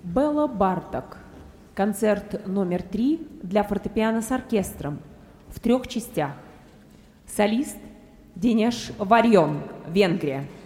Белла Барток. Концерт номер 3 для фортепиано с оркестром в 3 частях. Солист Денеш Варьон, Венгрия.